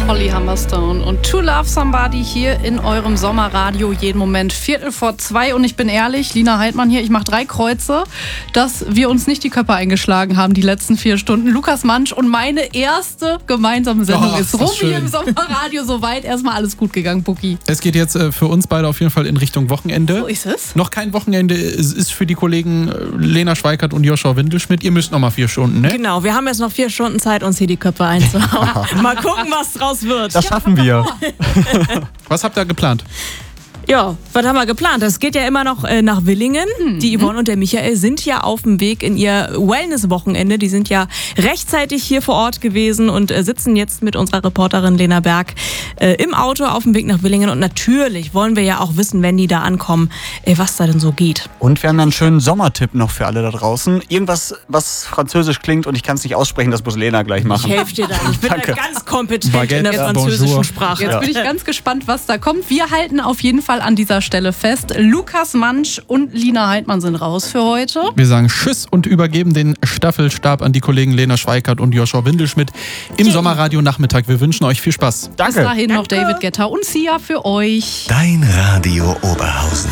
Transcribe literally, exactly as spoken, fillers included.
Holly Humberstone und To Love Somebody hier in eurem Sommerradio, jeden Moment Viertel vor zwei. Und ich bin ehrlich, Lina Heidmann hier, ich mache drei Kreuze, dass wir uns nicht die Köpfe eingeschlagen haben die letzten vier Stunden. Lukas Mantzsch und meine erste gemeinsame Sendung Oh, ist Rumi im Sommerradio. Soweit erstmal alles gut gegangen, Buki. Es geht jetzt äh, für uns beide auf jeden Fall in Richtung Wochenende. So ist es. Noch kein Wochenende, es ist für die Kollegen äh, Lena Schweikert und Joshua Windelschmidt. Ihr müsst noch mal vier Stunden, ne? Genau, wir haben jetzt noch vier Stunden Zeit, uns hier die Köpfe einzuhauen. Mal gucken, was draus wird. Das schaffen wir. Was habt ihr geplant? Ja, was haben wir geplant? Das geht ja immer noch äh, nach Willingen. Mhm. Die Yvonne und der Michael sind ja auf dem Weg in ihr Wellness-Wochenende. Die sind ja rechtzeitig hier vor Ort gewesen und äh, sitzen jetzt mit unserer Reporterin Lena Berg äh, im Auto auf dem Weg nach Willingen. Und natürlich wollen wir ja auch wissen, wenn die da ankommen, äh, was da denn so geht. Und wir haben einen schönen Sommertipp noch für alle da draußen. Irgendwas, was französisch klingt und ich kann es nicht aussprechen, das muss Lena gleich machen. Ich helfe dir da. Ich bin da ganz kompetent Baguette, in der ja, französischen bonjour. Sprache. Jetzt Ja. bin ich ganz gespannt, was da kommt. Wir halten auf jeden Fall an dieser Stelle fest. Lukas Mantzsch und Lina Heidmann sind raus für heute. Wir sagen Tschüss und übergeben den Staffelstab an die Kollegen Lena Schweikert und Joshua Windelschmidt im Sommerradio Nachmittag. Wir wünschen euch viel Spaß. Danke. Bis dahin noch David Guetta und Sia für euch. Dein Radio Oberhausen.